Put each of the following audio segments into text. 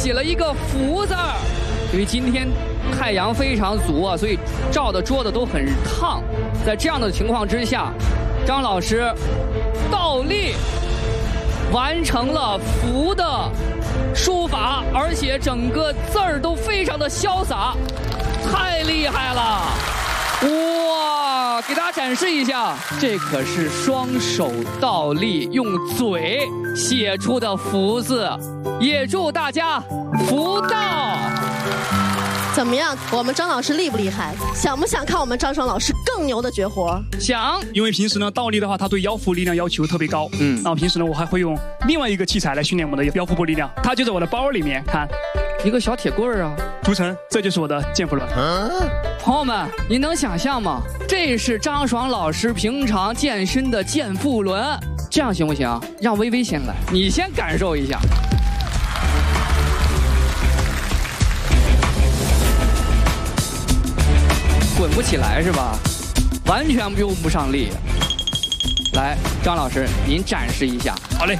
起了一个福字儿。因为今天太阳非常足啊，所以照的桌子都很烫。在这样的情况之下，张老师倒立完成了福的书法，而且整个字儿都非常的潇洒，太厉害了！哇，给大家展示一下，这可是双手倒立用嘴写出的福字，也祝大家福到！ 怎么样？我们张老师厉不厉害？想不想看我们张爽老师更牛的绝活？ 想。 因为平时呢，倒立的话，它对腰腹力量要求特别高。然后平时呢，我还会用另外一个器材来训练我们的腰腹部力量，它就在我的包里面，看， 一个小铁棍儿啊， 涂层，这就是我的健腹轮。 朋友们，你能想象吗？这是张爽老师平常健身的健腹轮，这样行不行？让微微先来，你先感受一下。滚不起来是吧？完全用不上力。来，张老师，您展示一下。 好嘞。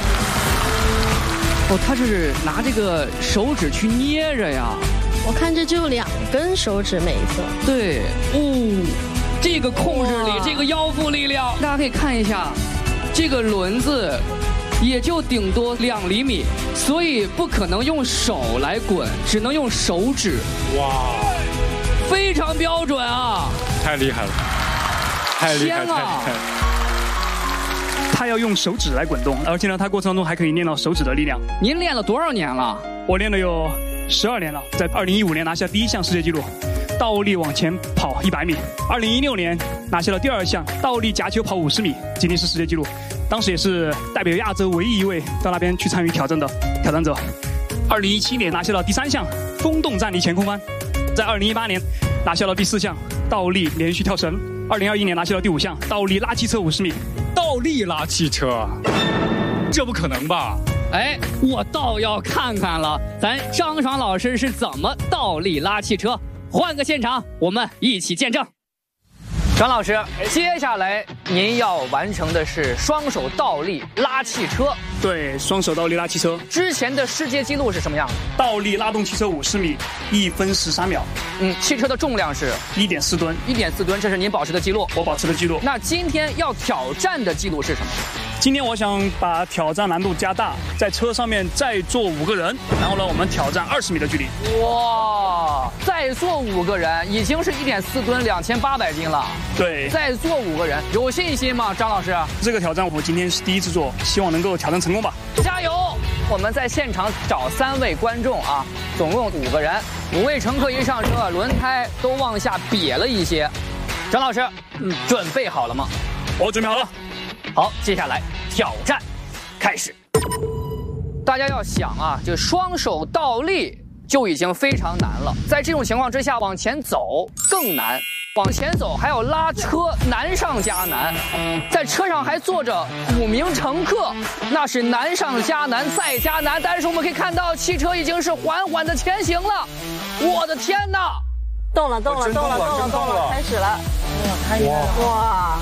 哦，他是拿这个手指去捏着呀。 我看这只有2根手指每一个。 对，这个控制力，这个腰腹力量，大家可以看一下，这个轮子也就顶多2厘米，所以不可能用手来滚，只能用手指。 哇！ 非常标准啊！ 太厉害了，太厉害了，太厉害了！ 他要用手指来滚动，而且呢，他过程当中还可以练到手指的力量。 您练了多少年了？ 我练了有12年了，在2015年拿下第1项世界纪录，倒立往前跑100米。2016年拿下了第2项倒立夹球跑50米，吉尼斯世界纪录。当时也是代表亚洲唯一一位到那边去参与挑战的挑战者。2017年拿下了第3项风洞站立前空翻。在2018年拿下了第4项倒立连续跳绳，2021年拿下了第5项倒立拉汽车50米。 倒立拉汽车，这不可能吧？ 哎，我倒要看看了，咱张爽老师是怎么倒立拉汽车。换个现场，我们一起见证。张老师，接下来您要完成的是双手倒立拉汽车。 对，双手倒立拉汽车。 之前的世界纪录是什么样的？ 倒立拉动汽车50米，1分13秒。 汽车的重量是 1.4吨。 1.4吨，这是您保持的记录。 我保持的记录。 那今天要挑战的记录是什么？ 今天我想把挑战难度加大，在车上面再坐5个人，然后呢，我们挑战20米的距离。 哇，再坐5个人，已经是1.4吨2800斤了。 对， 再坐5个人，有信心吗，张老师？ 这个挑战我今天是第1次做，希望能够挑战成功吧。 加油！我们在现场找3位观众啊，总共5个人，5位乘客一上车，轮胎都往下瘪了一些。张老师，准备好了吗？ 我准备好了。 好，接下来挑战开始。大家要想啊，这双手倒立就已经非常难了，在这种情况之下往前走更难，往前走还要拉车，难上加难。在车上还坐着5名乘客，那是难上加难再加难。但是我们可以看到，汽车已经是缓缓的前行了。我的天哪！ 动了，开始了！哇！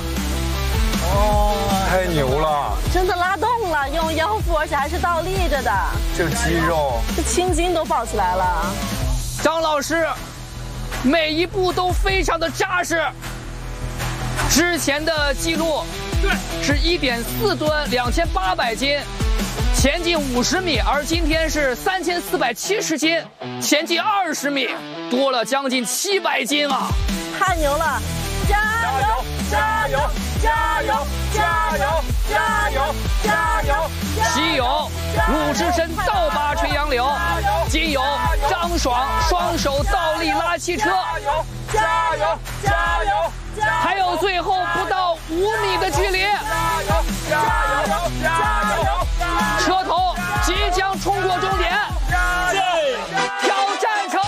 太牛了！ 真的拉动了，用腰腹，而且还是倒立着的。 这肌肉， 这青筋都爆起来了。 张老师，每一步都非常的扎实。之前的记录是1.4吨2800斤，前进50米，而今天是3470斤，前进20米，多了将近700斤啊！ 太牛了！加油！加油！加油！加油！加油！加油！ 西有鲁智深倒拔垂杨柳，今有张爽双手倒立拉汽车， 加油！加油！ 还有最后不到5米的距离， 加油！加油！ 车头即将冲过终点，挑战成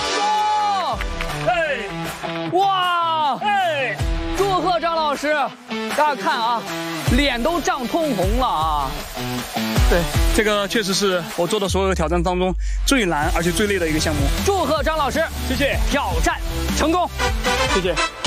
功！哇！祝贺张老师！大家看啊，脸都涨通红了啊！ 对，这个确实是我做的所有挑战当中最难而且最累的一个项目。 祝贺张老师， 谢谢！ 挑战成功， 谢谢。